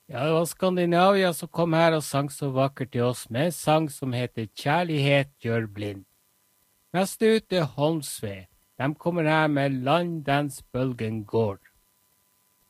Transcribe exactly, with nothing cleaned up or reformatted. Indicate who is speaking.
Speaker 1: Ja, det var Skandinavia som kom her og sang så vakkert til oss med en sang som heter Kjærlighet gjør blind. Neste ut er Holmsve. De kommer her med Land dens bølgen går.